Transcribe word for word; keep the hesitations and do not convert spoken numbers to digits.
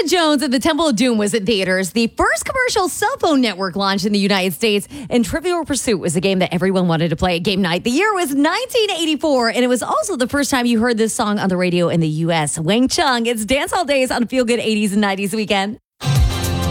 Indiana Jones and the Temple of Doom was in theaters, the first commercial cell phone network launched in the United States, and Trivial Pursuit was a game that everyone wanted to play at game night. The year was nineteen eighty-four, and it was also the first time you heard this song on the radio in the U S. Wang Chung, it's Dance All Days on Feel Good eighties and nineties Weekend.